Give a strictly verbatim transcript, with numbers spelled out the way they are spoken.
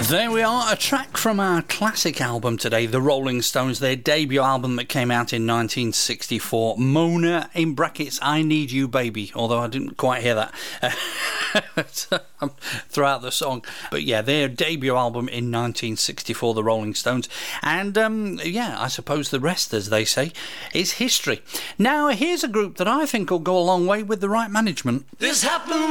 There we are, a track from our classic album today, The Rolling Stones, their debut album that came out in nineteen sixty-four. Mona, in brackets, I Need You Baby, although I didn't quite hear that throughout the song. But yeah, their debut album in nineteen sixty-four, The Rolling Stones. And um, yeah, I suppose the rest, as they say, is history. Now, here's a group that I think will go a long way with the right management. This happened